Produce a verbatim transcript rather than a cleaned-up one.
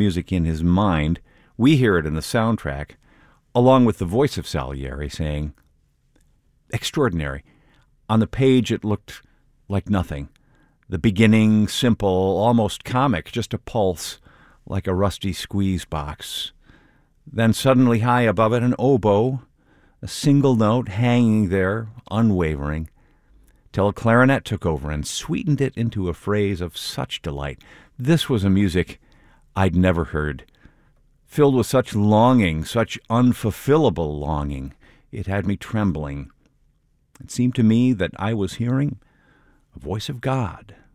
music in his mind. We hear it in the soundtrack, along with the voice of Salieri saying, extraordinary. On the page, it looked like nothing. The beginning, simple, almost comic, just a pulse, like a rusty squeeze box. Then suddenly high above it, an oboe, a single note hanging there, unwavering, till a clarinet took over and sweetened it into a phrase of such delight. This was a music I'd never heard, filled with such longing, such unfulfillable longing. It had me trembling. It seemed to me that I was hearing a voice of God.